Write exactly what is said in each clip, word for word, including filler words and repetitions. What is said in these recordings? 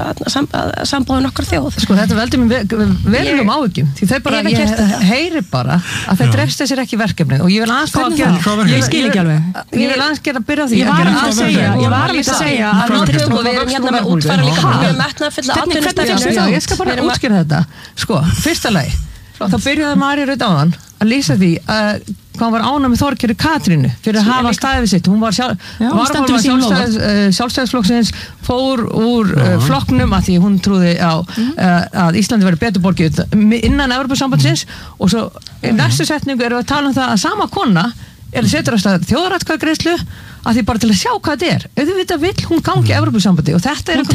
sambúðin okkar þjóð. Sko þetta veldur mér verulegum áhyggjum því þau bara, ég, ég heyri bara að þau drefst þessir ekki verkefnið og ég vil aðeins að gera, ég skil ekki alveg ég vil aðeins gera að byrja á því ég var að segja, ég var að segja að við erum hérna með útfæra líka við erum metnað fulla atvinnustefnu. Ég skal bara útskýra þetta. Sko, fyrsta lagi þá byrjaði Mari Rut áðan að lýsa því að hvað var ánægð með Þorgerði Katrínu fyrir að hafa staðið við sitt. Hún var sjálfstæðis, sjálfstæðisflokksins, fór úr uh, flokknum að því hún trúði á uh, að Íslandi verið betur borgið innan Evrópusambandsins og svo í næstu setningu erum við að tala um það að sama kona er að setja á stað þjóðaratkvæðagreiðslu að því bara til að sjá hvað þetta er. Auðvitað vill hún gangi Evrópusambandi og þetta er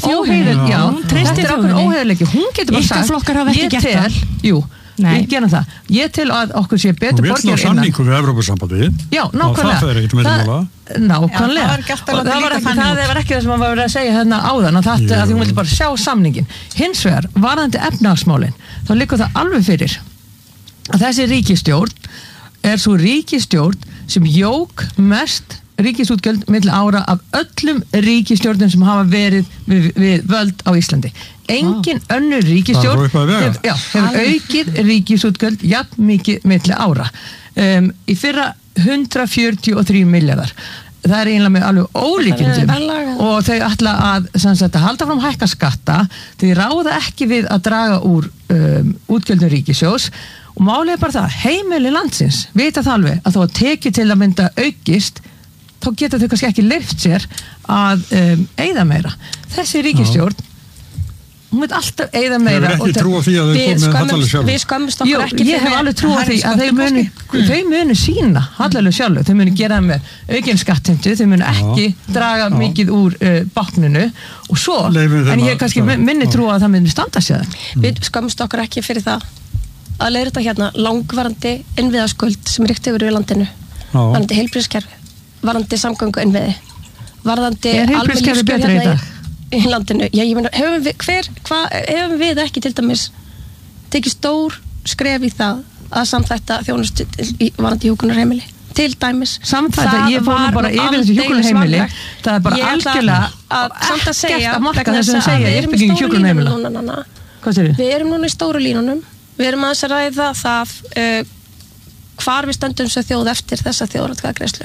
einhvern óheiðleiki. Hún getur bara sagt, ég tel, jú, Nei. Við gerum það. Ég til að okkur sé betur borgir innan. Við ætlum samningu við Evrópusambandi. Já, nákvæmlega. Og það er ekkert með mála. Nákvæmlega. Já, það, var það, var ekki, það var ekki það sem maður var að segja hérna áðan að, þetta, að því hún vildi bara sjá samningin. Hins vegar, varðandi efnahagsmálin, þá liggur það alveg fyrir að þessi ríkisstjórn er svo ríkisstjórn sem jók mest ríkisútgjöld milli ára af öllum ríkisstjórnum sem hafa verið við, við völd á Íslandi. Engin ah. önnur ríkisstjórn hef, já, hefur aukið ríkisútgjöld jafn mikið milli ára. Um, í fyrra hundrað fjörutíu og þrír milljarðar. Það er eiginlega með alveg ólíkindum og þau ætla að, sagt, að halda fram hækka skatta, þau ráða ekki við að draga úr um, útgjöldum ríkissjóðs og málið er bara það, heimili landsins vita það alveg að þó að tekið til að mynda aukist þá geta þau kannski ekki leyft sér að um, eyða meira. Þessi ríkisstjórn, hún veit alltaf eyða meira. Ég hef ekki trú á því að þau komið hallarlega sjálf. Við skömmumst okkur ekki. Ég hef alveg trú á því að þau munu, þau munu sína hallarlega sjálf. Þau munu gera það með aukinn skattheimtu, þau munu ekki draga já. mikið úr uh, bákninu og svo, en ég hef kannski minni trú að það munu standa sér. Mm. Við skömmumst okkur ekki fyrir það að leiða þetta hérna langvarandi innviðaskuld sem ríkt yfir við landinu, varðandi heilbrigðiskerfi. Varðandi samgöngu innviði, varðandi alveg lífskjör hérna í, í landinu. Já, ég meina, hefum við, hver, hvað, hefum við ekki til dæmis tekið stór skref í það að samþætta þjónustu varðandi hjúkrunarheimili? Til dæmis. Samþætta, ég fór nú bara yfir þessu hjúkrunarheimili. Það er bara algjörlega ekkert að marka þess að segja uppbygging hjúkrunarheimila. Hvað segir þið? Við erum núna í stóru línunum. Við erum aðeins að ræða það uh, hvar við stöndum sem þjóð eftir þessa þjóðaratkvæðagreiðslu.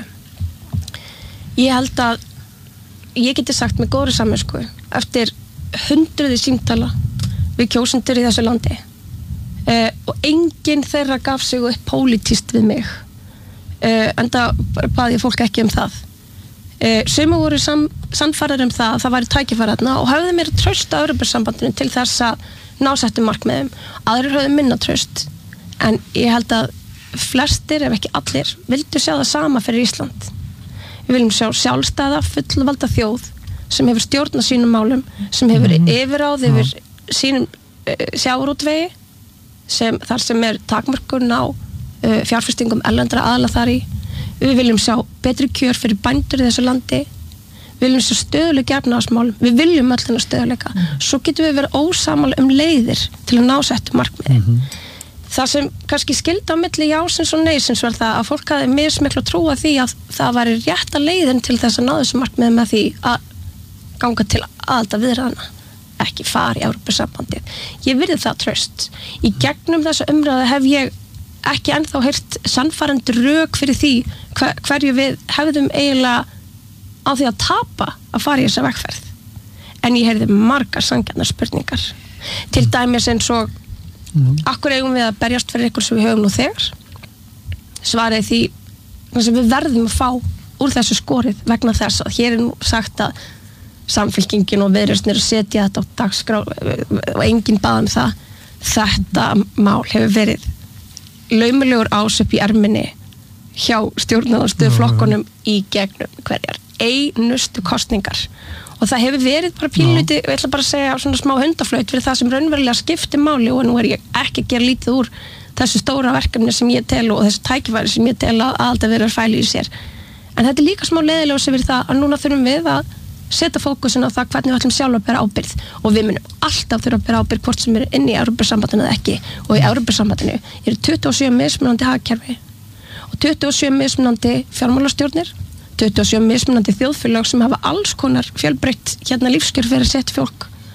Ég held að ég geti sagt með góðri samvisku eftir hundruði símtala við kjósendur í þessu landi uh, og enginn þeirra gaf sig upp pólitískt við mig uh, enda baði ég fólk ekki um það uh, sumir voru sam, sannfærir um það að það væri tækifæriðna og hafði mér traust á Evrópusambandinu til þess að ná settum markmiðum, aðrir hafði minna traust en ég held að flestir ef ekki allir vildu sjá það sama fyrir Ísland. Við viljum sjá sjálfstæða, fullvalda þjóð sem hefur stjórn á sínum málum, sem hefur mm. yfirráð yfir sínum uh, sjávarútvegi, sem, þar sem er takmörkun á uh, fjárfestingum erlendra aðila þar í. Við viljum sjá betri kjör fyrir bændur í þessu landi. Við viljum sjá stöðuleika efnahagsmálum. Við viljum öll þennan stöðuleika. Mm. Svo getum við verið ósamála um leiðir til að ná settum markmiði. Mm-hmm. Það sem kannski skildi á milli jásins og neysins var það að fólk hafi mismiklu trúa því að það væri rétta leiðin til þess að ná þessu markmiði með því að ganga til aðalda viðræðana, ekki fara í Evrópusambandið. Ég virði það traust. Í gegnum þessa umræðu hef ég ekki ennþá heyrt sannfærandi rök fyrir því hver, hverju við hefðum eiginlega á því að tapa að fara í þessa vegferð. En ég heyrði margar sanngjarnar spurningar. Til dæmis eins og Mm. Akkur eigum við að berjast fyrir ykkur sem við höfum nú þegar? Svarið því sem við verðum að fá úr þessu skorið vegna þess að hér er nú sagt að Samfylkingin og Viðreisn eru að setja þetta á dagskrá og enginn bað um það. Þetta mál hefur verið laumulegur ás upp í erminni hjá stjórnarandstöðuflokkunum í gegnum hverjar einustu kosningar. Og það hefur verið bara pínluti, ég ætla bara að segja svona smá hundaflaut fyrir það sem raunverulega skiptir máli og nú er ég ekki að gera lítið úr þessu stóra verkefni sem ég tel og þessu tækifæri sem ég tel að alltaf vera fæli í sér. En þetta er líka smá leiðilega sem fyrir það að núna þurfum við að setja fókusin á það hvernig við ætlum sjálf að bera ábyrgð og við munum alltaf þurfa að bera ábyrgð hvort sem er inn í Evrópusambandinu eða ekki og í Evrópusambandinu eru tuttugu og sjö mismunandi hagkerfi og tuttugu og sjö mismunandi fjármálastjórnir tuttugu og sjö mismunandi þjóðfélög sem hafa alls konar fjölbreytt hérna lífskjör fyrir sett fólk